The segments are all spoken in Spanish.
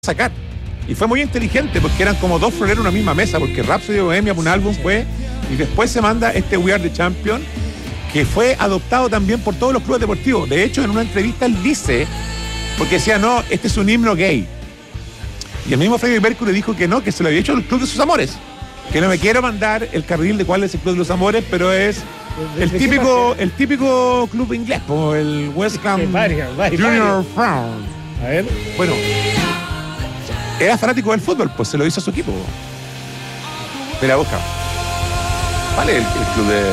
sacar. Y fue muy inteligente porque eran como dos floreros en una misma mesa, porque Rhapsody Bohemia, un álbum fue, y después se manda este We Are the Champion, que fue adoptado también por todos los clubes deportivos. De hecho, en una entrevista él dice, porque decía, no, este es un himno gay. Y el mismo Freddie Mercury dijo que no, que se lo había hecho el Club de sus Amores. Que no me quiero mandar el carril de cuál es el Club de los Amores, pero es el típico club inglés, como el West Ham Junior Frown. A ver. Bueno, era fanático del fútbol, pues se lo hizo a su equipo. Mira, busca. ¿Cuál es el club de...?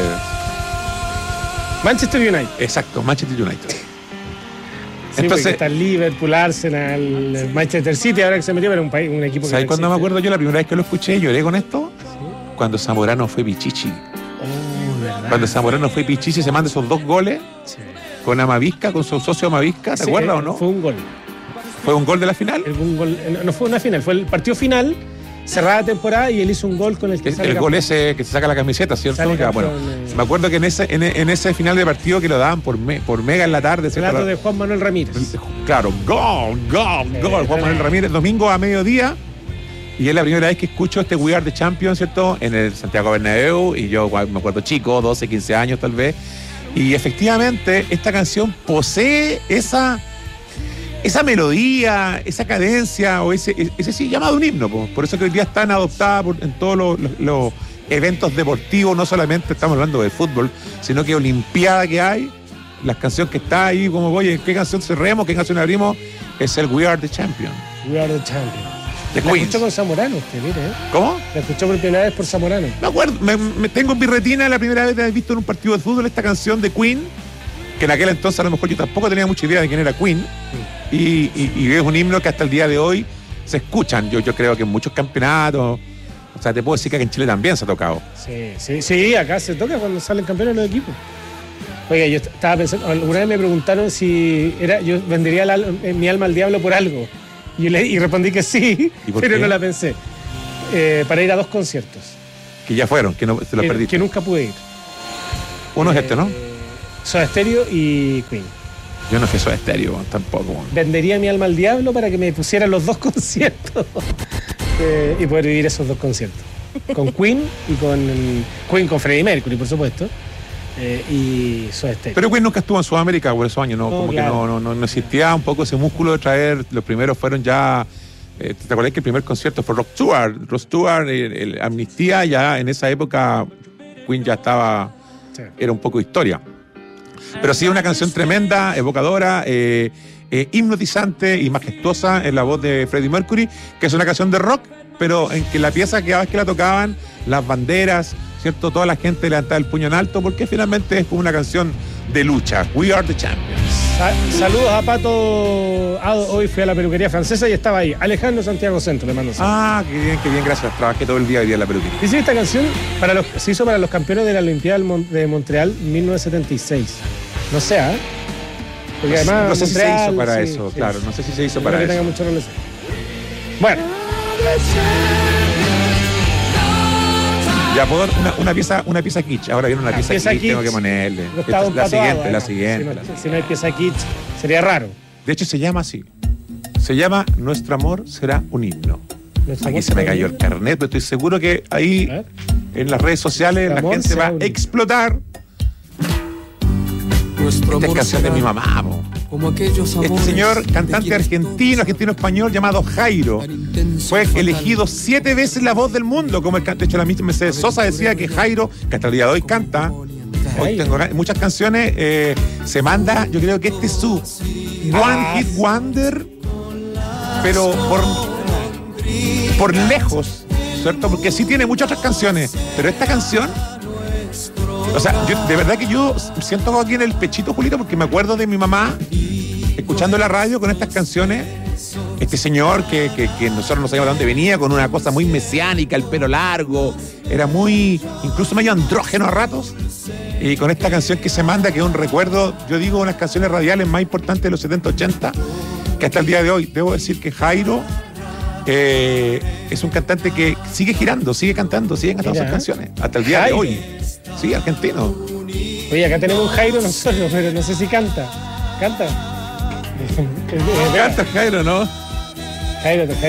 Manchester United. Exacto, Manchester United. Sí, entonces está el Liverpool, Arsenal, Manchester City, ahora que se metió, pero un equipo que... ¿Sabes cuándo me acuerdo yo la primera vez que lo escuché? Lloré con esto. ¿Sí? Cuando Zamorano fue Pichichi. ¿Verdad? Cuando Zamorano fue Pichichi se manda esos 2 goles. Sí. Con Amavisca, con su socio Amavisca, ¿te acuerdas o no? Fue un gol. ¿Fue un gol de la final? No fue una final, fue el partido final, cerrada temporada, y él hizo un gol con el que el gol ese que se saca la camiseta, ¿cierto? Ya, bueno, me acuerdo que en ese final de partido que lo daban por Mega en la tarde. Relato de Juan Manuel Ramírez. Claro, gol. Juan Manuel Ramírez, domingo a mediodía. Y es la primera vez que escucho este We Are the Champion, ¿cierto? En el Santiago Bernabéu. Y yo me acuerdo chico, 12, 15 años tal vez. Y efectivamente, esta canción posee esa melodía, esa cadencia, o ese sí llamado un himno. Por eso que hoy día están adoptadas en todos los eventos deportivos, no solamente estamos hablando de fútbol, sino que olimpiada que hay, las canciones que está ahí, como, oye, ¿qué canción cerremos? ¿Qué canción abrimos? Es el We Are the Champion. We Are the Champion. La escuchó con Zamorano usted, mire, ¿eh? ¿Cómo? La escuchó por primera vez por Zamorano. Me acuerdo, me tengo en mi retina la primera vez que he visto en un partido de fútbol esta canción de Queen, que en aquel entonces a lo mejor yo tampoco tenía mucha idea de quién era Queen, sí. y es un himno que hasta el día de hoy se escuchan. Yo creo que en muchos campeonatos, o sea, te puedo decir que aquí en Chile también se ha tocado. Sí, acá se toca cuando salen campeones los equipos. Oiga, yo estaba pensando, alguna vez me preguntaron si yo vendería mi alma al diablo por algo. Y respondí que sí, pero no la pensé. Para ir a 2 conciertos. Que ya fueron, que no se los perdiste. Que nunca pude ir. Uno es este, ¿no? Soda Stereo y Queen. Yo no fui Soda Stereo tampoco. Vendería mi alma al diablo para que me pusieran los 2 conciertos y poder vivir esos 2 conciertos. Con Queen y con Freddie Mercury, por supuesto. Y Soda Stereo. Pero Queen nunca estuvo en Sudamérica por esos años, ¿no? Como claro. Que no existía un poco ese músculo de traer. Los primeros fueron ya. ¿Te acordás que el primer concierto fue Rod Stewart, el Amnistía? Ya en esa época Queen ya estaba. Sí. Era un poco historia. Pero sí, una canción tremenda, evocadora, hipnotizante y majestuosa en la voz de Freddie Mercury, que es una canción de rock, pero en que la pieza cada vez que la tocaban, las banderas, ¿cierto? Toda la gente levantaba el puño en alto, porque finalmente es como una canción de lucha. We Are the Champions. Saludos a Pato. Hoy fui a la peluquería francesa y estaba ahí. Alejandro Santiago Centro, le mando saludos. Ah, qué bien, gracias. Trabajé todo el día hoy día en la peluquería. Dice que esta canción se hizo para los campeones de la Olimpiada de Montreal 1976. No sé, ¿eh? Porque además no sé Montreal, si se hizo para sí, eso, sí. Claro. No sé si se hizo para eso. Tenga mucho, no lo sé. Bueno. Ya puedo una pieza kitsch. Ahora viene una pieza kitsch, tengo que ponerle. La siguiente. Si no hay pieza kitsch, sería raro. De hecho, se llama así. Se llama Nuestro amor será un himno. Aquí se me cayó el carnet, pero estoy seguro que ahí en las redes sociales la gente va a explotar. Esta es canción de mi mamá, como aquellos amores. Este señor, cantante argentino-español llamado Jairo, fue elegido 7 veces la voz del mundo, como de hecho la misma Mercedes Sosa decía que Jairo, que hasta el día de hoy canta, hoy tengo muchas canciones, se manda, yo creo que este es su One Hit Wonder, pero por lejos, ¿cierto? Porque sí tiene muchas otras canciones, pero esta canción... O sea, de verdad que yo siento aquí en el pechito, Julito, porque me acuerdo de mi mamá escuchando la radio con estas canciones. Este señor que nosotros no sabíamos de dónde venía, con una cosa muy mesiánica, el pelo largo, era muy, incluso medio andrógeno a ratos. Y con esta canción que se manda, que es un recuerdo, yo digo, unas canciones radiales más importantes de los 70, 80, que hasta el día de hoy, debo decir que Jairo es un cantante que sigue girando, sigue cantando sus canciones, hasta el día de hoy. Sí, argentino. Oye, acá tenemos un Jairo nosotros, pero no sé si canta. ¿Canta? Canta Jairo, ¿no? Jairo